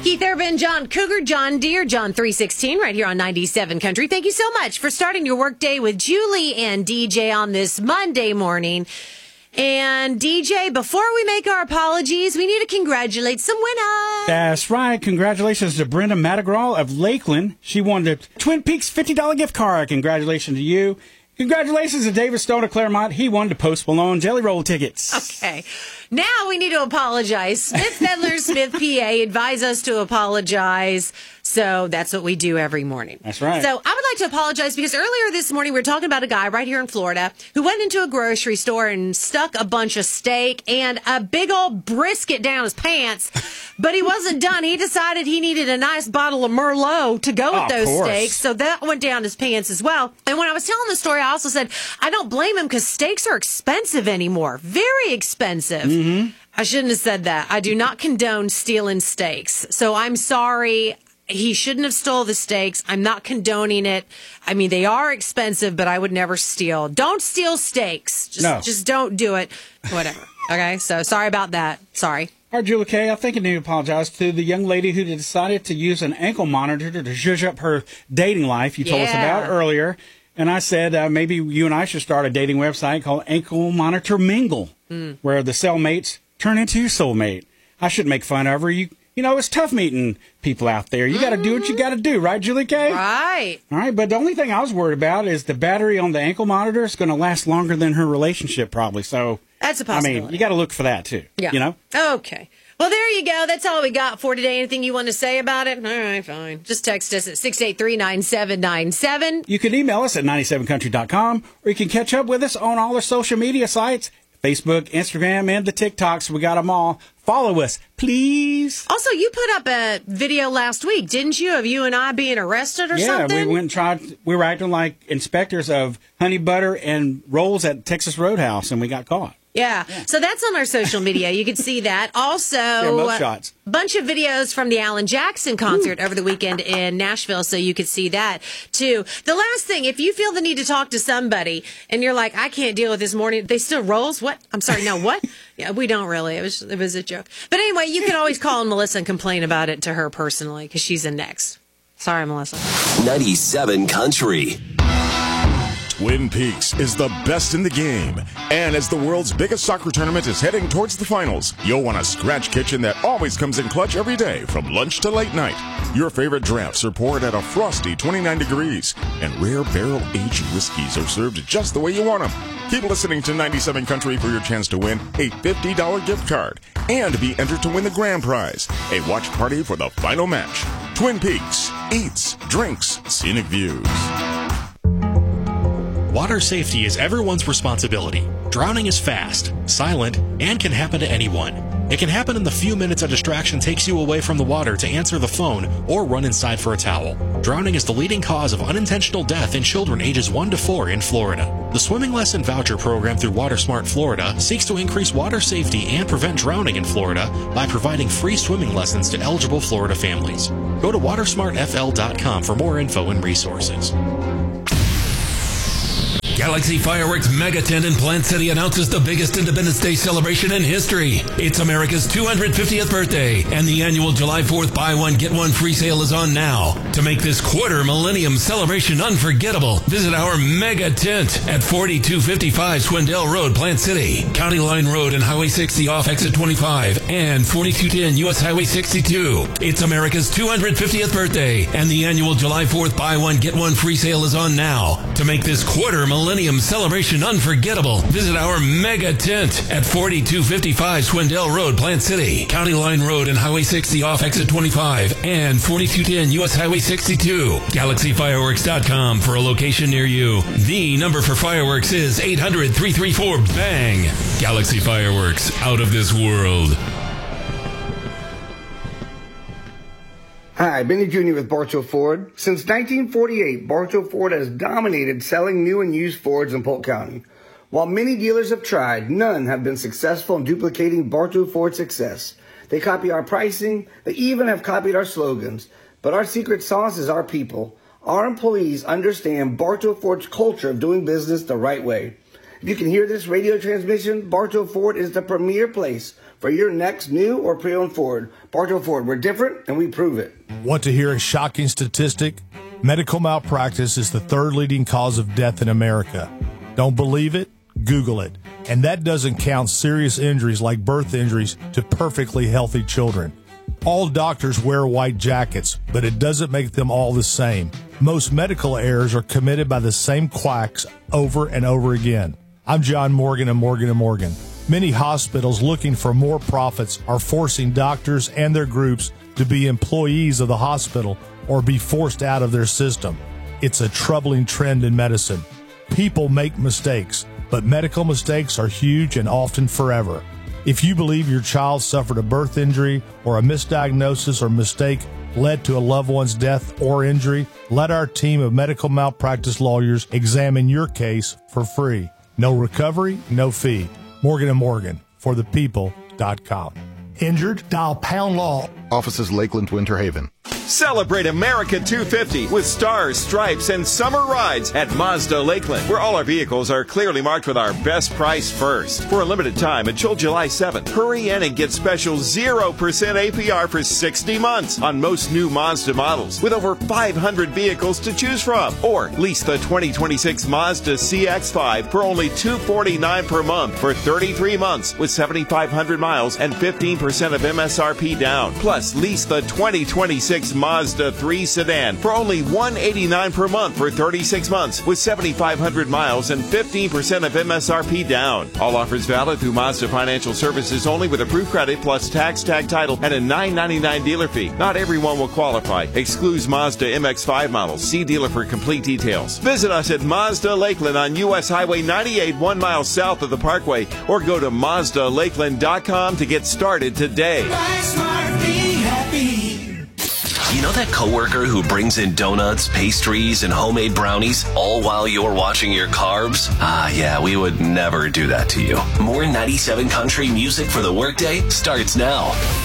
Keith Urban, John Cougar, John Deere, John 316, right here on 97 Country. Thank you so much for starting your workday with Julie and DJ on this Monday morning. And DJ, before we make our apologies, we need to congratulate some winners. That's right. Congratulations to Brenda Madrigal of Lakeland. She won the Twin Peaks $50 gift card. Congratulations to you. Congratulations to David Stone of Claremont. He won the Post Malone Jelly Roll tickets. Okay. Now we need to apologize. Smith Fedler Smith PA advised us to apologize. So that's what we do every morning. That's right. So I would like to apologize because earlier this morning we were talking about a guy right here in Florida who went into a grocery store and stuck a bunch of steak and a big old brisket down his pants. But he wasn't done. He decided he needed a nice bottle of Merlot to go with those steaks. So that went down his pants as well. And when I was telling the story, I also said, I don't blame him because steaks are expensive anymore. Very expensive. Mm-hmm. I shouldn't have said that. I do not condone stealing steaks. So I'm sorry. He shouldn't have stole the steaks. I'm not condoning it. I mean, they are expensive, but I would never steal. Don't steal steaks. Just don't do it. Whatever. Okay? So sorry about that. Sorry. All right, Julie Kay, I think I need to apologize to the young lady who decided to use an ankle monitor to zhuzh up her dating life you told us about earlier. And I said maybe you and I should start a dating website called Ankle Monitor Mingle, where the cellmates turn into your soulmate. I shouldn't make fun of her. You know, it's tough meeting people out there. You got to do what you got to do, right, Julie Kay? Right. All right, but the only thing I was worried about is the battery on the ankle monitor is going to last longer than her relationship, probably. So that's a possibility. I mean, you got to look for that too. Yeah. You know. Okay. Well, there you go. That's all we got for today. Anything you want to say about it? All right, fine. Just text us at 683-9797. You can email us at 97country.com, or you can catch up with us on all our social media sites, Facebook, Instagram, and the TikToks. We got them all. Follow us, please. Also, you put up a video last week, didn't you, of you and I being arrested or something? Yeah, we went and tried. We were acting like inspectors of honey butter and rolls at Texas Roadhouse, and we got caught. Yeah. So that's on our social media. You can see that. Also, a bunch of videos from the Alan Jackson concert over the weekend in Nashville, so you could see that, too. The last thing, if you feel the need to talk to somebody and you're like, I can't deal with this morning, they still rolls? What? I'm sorry, no, what? Yeah, we don't really. It was a joke. But anyway, you can always call Melissa and complain about it to her personally, because she's in next. Sorry, Melissa. 97 Country. Twin Peaks is the best in the game. And as the world's biggest soccer tournament is heading towards the finals, you'll want a scratch kitchen that always comes in clutch every day from lunch to late night. Your favorite drafts are poured at a frosty 29 degrees, and rare barrel-aged whiskeys are served just the way you want them. Keep listening to 97 Country for your chance to win a $50 gift card and be entered to win the grand prize, a watch party for the final match. Twin Peaks, eats, drinks, scenic views. Water safety is everyone's responsibility. Drowning is fast, silent, and can happen to anyone. It can happen in the few minutes a distraction takes you away from the water to answer the phone or run inside for a towel. Drowning is the leading cause of unintentional death in children ages 1 to 4 in Florida. The Swimming Lesson Voucher Program through WaterSmart Florida seeks to increase water safety and prevent drowning in Florida by providing free swimming lessons to eligible Florida families. Go to watersmartfl.com for more info and resources. Galaxy Fireworks Mega Tent in Plant City announces the biggest Independence Day celebration in history. It's America's 250th birthday, and the annual July 4th buy one, get one free sale is on now. To make this quarter millennium celebration unforgettable, visit our Mega Tent at 4255 Swindell Road, Plant City, County Line Road and Highway 60 off Exit 25, and 4210 U.S. Highway 62. It's America's 250th birthday, and the annual July 4th buy one, get one free sale is on now. To make this quarter millennium celebration unforgettable, visit our Mega Tent at 4255 Swindell Road, Plant City, County Line Road and Highway 60 off Exit 25, and 4210 U.S. Highway 62. GalaxyFireworks.com for a location near you. The number for fireworks is 800-334-BANG. Galaxy Fireworks, out of this world. Hi, Benny Jr. with Bartow Ford. Since 1948, Bartow Ford has dominated selling new and used Fords in Polk County. While many dealers have tried, none have been successful in duplicating Bartow Ford's success. They copy our pricing, they even have copied our slogans. But our secret sauce is our people. Our employees understand Bartow Ford's culture of doing business the right way. If you can hear this radio transmission, Bartow Ford is the premier place for your next new or pre-owned Ford. Bartow Ford, we're different and we prove it. Want to hear a shocking statistic? Medical malpractice is the third leading cause of death in America. Don't believe it? Google it. And that doesn't count serious injuries like birth injuries to perfectly healthy children. All doctors wear white jackets, but it doesn't make them all the same. Most medical errors are committed by the same quacks over and over again. I'm John Morgan of Morgan & Morgan. Many hospitals looking for more profits are forcing doctors and their groups to be employees of the hospital or be forced out of their system. It's a troubling trend in medicine. People make mistakes, but medical mistakes are huge and often forever. If you believe your child suffered a birth injury or a misdiagnosis or mistake led to a loved one's death or injury, let our team of medical malpractice lawyers examine your case for free. No recovery, no fee. Morgan & Morgan, forthepeople.com. Injured? Dial pound law. Offices Lakeland, Winter Haven. Celebrate America 250 with stars, stripes, and summer rides at Mazda Lakeland, where all our vehicles are clearly marked with our best price first. For a limited time until July 7th, hurry in and get special 0% APR for 60 months on most new Mazda models, with over 500 vehicles to choose from. Or lease the 2026 Mazda CX-5 for only $249 per month for 33 months with 7,500 miles and 15% of MSRP down. Plus, lease the 2026 Mazda 3 sedan for only $189 per month for 36 months with 7,500 miles and 15% of MSRP down. All offers valid through Mazda Financial Services only with approved credit plus tax, tag title, and a $9.99 dealer fee. Not everyone will qualify. Excludes Mazda MX-5 models. See dealer for complete details. Visit us at Mazda Lakeland on U.S. Highway 98, 1 mile south of the Parkway, or go to MazdaLakeland.com to get started today. Buy smart, be happy. You know that coworker who brings in donuts, pastries, and homemade brownies all while you're watching your carbs? Yeah, we would never do that to you. More 97 country music for the workday starts now.